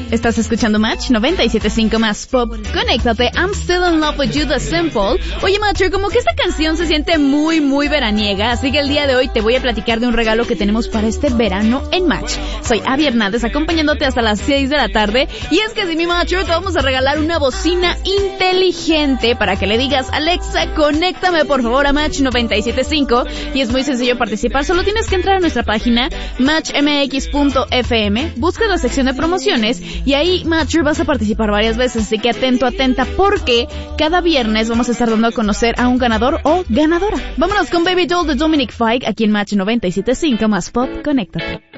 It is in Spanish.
Estás escuchando Match 97.5 más pop. Conéctate, I'm Still in Love with You, The Simple. Oye, Matcher, como que esta canción se siente muy, muy veraniega, así que el día de hoy te voy a platicar de un regalo que tenemos para este verano en Match. Soy Abby Hernández, acompañándote hasta las 6 de la tarde. Y es que si mi Matcher, te vamos a regalar una bocina inteligente para que le digas, Alexa, conéctame por favor a Match 97.5. Y es muy sencillo participar, solo tienes que entrar a nuestra página matchmx.fm, buscas la sección de promociones y ahí, Matcher, vas a participar varias veces, así que atento, atenta, porque cada viernes vamos a estar dando a conocer a un ganador o ganadora. Vámonos con Baby Doll de Dominic Fike, aquí en Match 97.5 más pop. Conéctate.